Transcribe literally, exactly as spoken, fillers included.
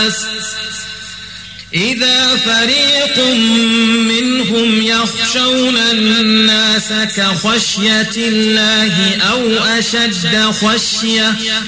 إذا فريق منهم يخشون الناس كخشية الله أو أشد خشية